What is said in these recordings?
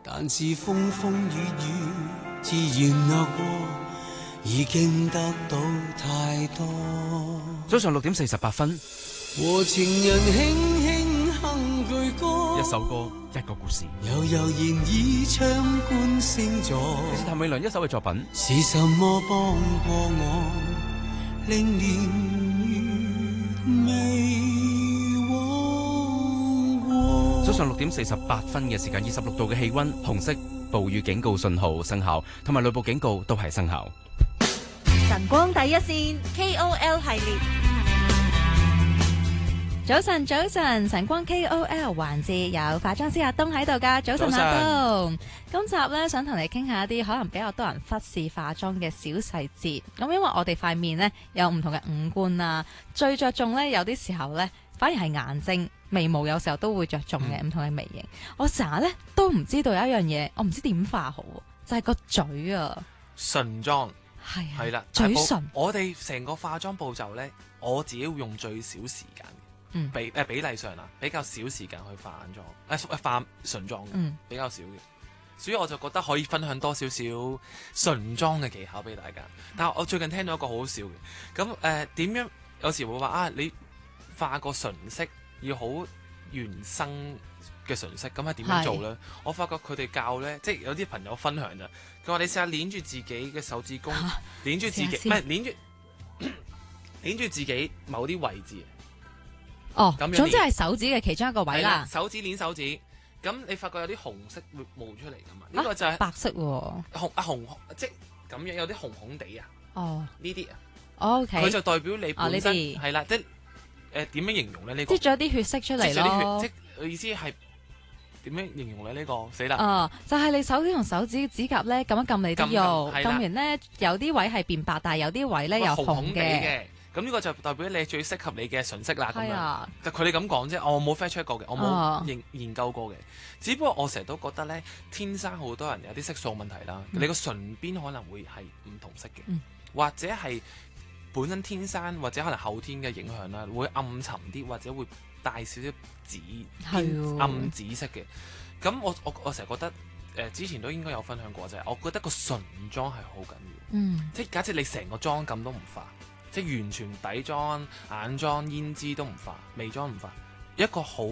但是風風雨雨自然掠過，已經得到太多。 早上6:48， 和情人輕輕哼句歌， 一首歌一個故事。 悠悠然倚窗觀星座。 其實譚詠麟一首嘅作品， 是什麼幫過我，令年月未忘過。 早上6:48嘅時間，26度嘅氣溫，紅色暴雨警告信號生效，同埋雷暴警告都係生效。 晨光第一線 KOL 系列。早晨，早晨，晨光 KOL 環節有化妝師阿東喺度噶。早晨，阿東。今集咧想同你傾下一啲可能比較多人忽視化妝嘅小細節。咁因為我哋塊面咧有唔同嘅五官啊，最着重咧有啲時候咧反而係眼睛、眉毛，有時候都會着重嘅唔同嘅眉形。我成日咧都唔知道有一樣嘢，我唔知點化好，就係個嘴啊。 唇妝係啦， 嘴唇。 我哋成個化妝步驟咧，我自己會用最少時間。比例上啦，比較少時間去化眼妝，化唇妝比較少嘅，所以我就覺得可以分享多少少唇妝嘅技巧俾大家。但係我最近聽到一個好好笑嘅，咁點樣有時會話啊，你化個唇色要好原生嘅唇色，咁係點樣做咧？我發覺佢哋教咧，即係有啲朋友分享咋，佢話你試下捏住自己嘅手指公，捏住自己，唔係捏住自己某啲位置。 哦，總之係手指嘅其中一個位啦。 手指捏手指，咁你發覺有啲紅色會冒出嚟噶嘛？呢個就係白色喎。 紅即係咁樣有啲紅紅地啊。 哦， 呢啲啊。 OK。 佢就代表你本身呢啲係啦，即係點樣形容咧？呢個擠咗啲血色出嚟咯。 即係意思係點樣形容咧？呢個死啦。 哦，就係你手指同手指指甲咧，撳一撳你啲肉，撳完咧有啲位係變白，但係有啲位咧又紅嘅。 咁呢個就代表你最適合你嘅唇色啦，咁樣。但佢哋咁講啫，我冇 fact check 過嘅，我冇研究過嘅。只不過我成日都覺得咧，天生好多人有啲色素問題啦，你個唇邊可能會係唔同色嘅，或者係本身天生或者可能後天嘅影響啦，會暗沉啲或者會帶少少紫暗紫色嘅。咁我成日覺得之前都應該有分享過啫，我覺得個唇妝係好緊要。即係假設你成個妝感都唔化。即係完全底妝、眼妝、胭脂都唔化，眉妝唔化，一個好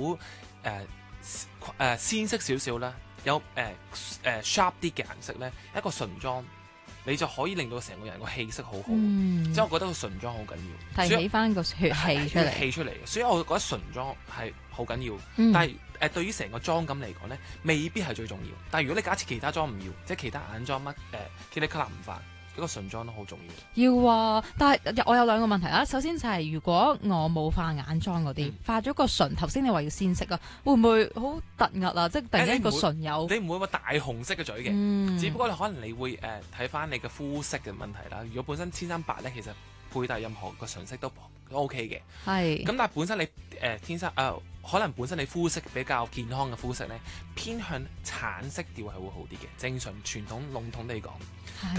鮮色少少啦，有sharp 啲嘅顏色咧，一個唇妝你就可以令到成個人個氣色好好。即係我覺得個唇妝好緊要， 提起翻個血氣出嚟。 氣出嚟，所以我覺得唇妝係好緊要。但係對於成個妝感嚟講咧，未必係最重要。但係如果你假設其他妝唔要，即係其他眼妝乜其他 colour 唔化。一個唇妝都好重要。要啊，但係我有兩個問題啦。首先就係如果我冇化眼妝嗰啲，化咗個唇，頭先你話要鮮色啊，會唔會好突兀啊？即係突然間個唇有你唔會話大紅色嘅嘴嘅，只不過可能你會睇翻你嘅膚色嘅問題啦。如果本身天生白咧，其實配戴任何個唇色都 OK 嘅。係。咁但係本身你天生可能本身你膚色比較健康嘅膚色咧，偏向橙色調係會好啲嘅。正常傳統籠統地講。咁